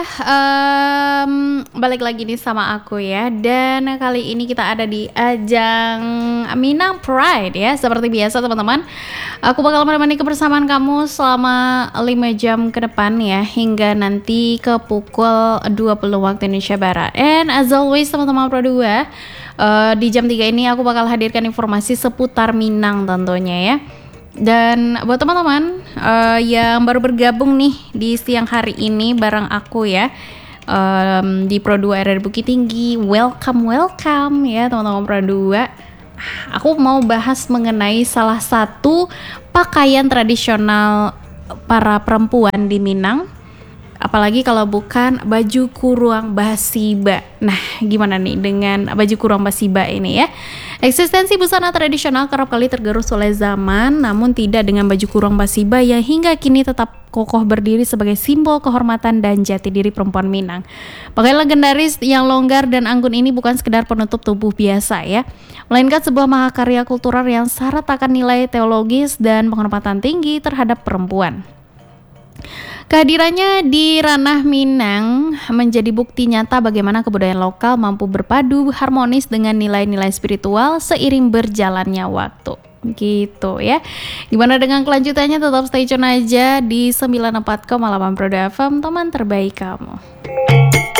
Balik lagi nih sama aku ya. Dan kali ini kita ada di ajang Minang Pride ya. Seperti biasa teman-teman, aku bakal menemani kebersamaan kamu selama 5 jam ke depan ya, hingga nanti ke pukul 20 waktu Indonesia Barat. And as always teman-teman Pro 2, di jam 3 ini aku bakal hadirkan informasi seputar Minang tentunya ya. Dan buat teman-teman yang baru bergabung nih di siang hari ini bareng aku ya, di Pro 2 RRI Bukit Tinggi, welcome ya teman-teman Pro 2. Aku mau bahas mengenai salah satu pakaian tradisional para perempuan di Minang, apalagi kalau bukan baju kurung basiba. Nah, gimana nih dengan baju kurung basiba ini ya? Eksistensi busana tradisional kerap kali tergerus oleh zaman, namun tidak dengan baju kurung basiba yang hingga kini tetap kokoh berdiri sebagai simbol kehormatan dan jati diri perempuan Minang. Pakaian legendaris yang longgar dan anggun ini bukan sekedar penutup tubuh biasa ya, melainkan sebuah mahakarya kultural yang syarat akan nilai teologis dan penghormatan tinggi terhadap perempuan. Kehadirannya di ranah Minang menjadi bukti nyata bagaimana kebudayaan lokal mampu berpadu harmonis dengan nilai-nilai spiritual seiring berjalannya waktu. Gitu ya. Gimana dengan kelanjutannya? Tetap stay tune aja di 94,8 Pro FM, teman terbaik kamu.